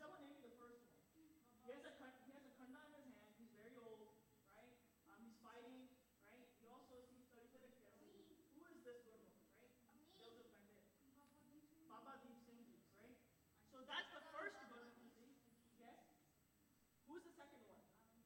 someone name me the first one. He has a khanda in his hand. He's very old, right? He's fighting, right? He also sees studies that who is this Gurmukh, right? Joseph Pandit. Baba Deep Singh Ji, right? So that's the first Gurmukh you see. Yes? Who's the second one?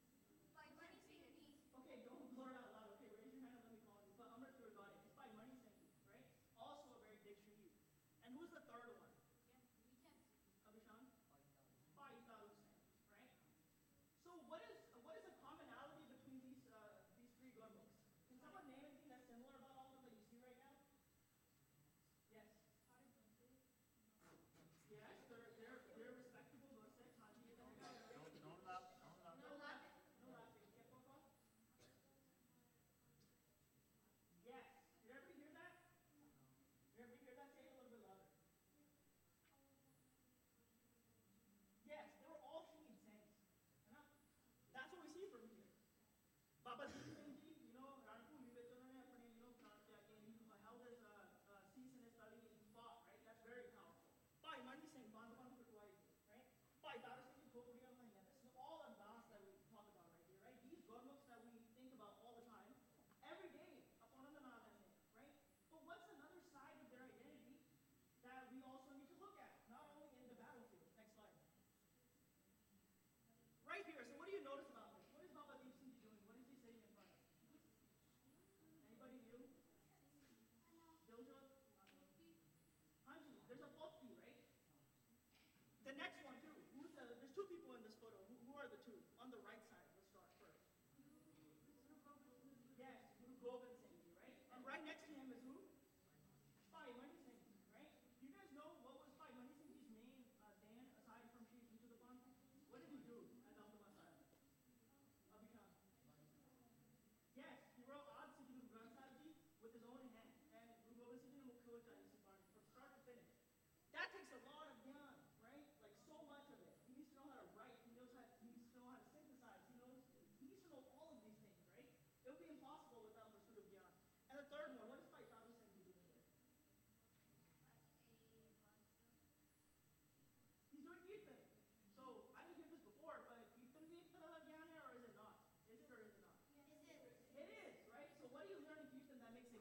Okay, don't blurt out loud. Okay, raise your hand and let me call you. But Amrit Pur got it. It's by Mani Singh, right? Also a very dictionary. And who's the third one? Abhishan? Bhai Taru Singh, right? So what is a commonality between these three Gurmukhs? Can someone name anything that's similar about all of them that you see right now? Yes. Yes, they're respectable. Go say, Haji. Don't laugh. Don't laugh. No laughing. No laughing. Get focused. Yes. Did everybody hear that? Did everybody hear that? Say it a little bit louder. Yes, they were all Shahid saints. That's what we see from here. Baba Deep Singh Ji, Ranpur Vivek ne apne, प्राण त्यागे, he held his cease in his study, he fought, right? That's very powerful. Bhai Mani Singh, Bandhavan Kutwai, right? Bhai Tara Singh Ji, Khopadiya Mahina. This is all advanced that we talk about right here, right? These Gurmukhs that we think about all the time, every day, right? But what's another side of their identity that we also need to look at, not only in the battlefield? Next slide. Right here, so what do you notice about this? What is Baba Deep Singh Ji doing? What is he sitting in front of? Anybody new? Diljot? Hanji, there's a Pokti, right? The next one too. There's two people in this photo. Who are the two? On the right side, let's start first. Yes, Guru Gobind Singh Ji, right? And right next to him is who? Bhai Mani Singh Ji, right? Do you guys know what was Bhai Mani Singh Ji's main stand aside from Shri to the Pond? What did he do at Damdama Sahib? Abhishan. Yes, he wrote Ad Sikh Guru Granth Sahib Ji with his own hand. And Guru Gobind Singh Ji ne Mukhya Uttari from start to finish. That takes a lot of gyan.